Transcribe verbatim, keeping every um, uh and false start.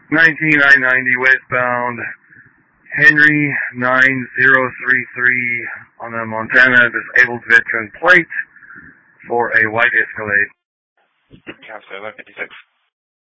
nineteen I ninety westbound, Henry nine zero three three on a Montana disabled veteran plate for a white Escalade. Cap seven fifty-six.